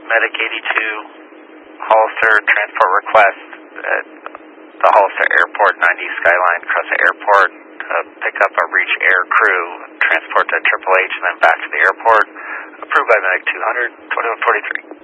Medic 82, Hollister transport request at the Hollister Airport, 90 Skyline across the airport. Pick up a Reach Air crew, transport to Triple H, and then back to the airport. Approved by Medic 200, 2143.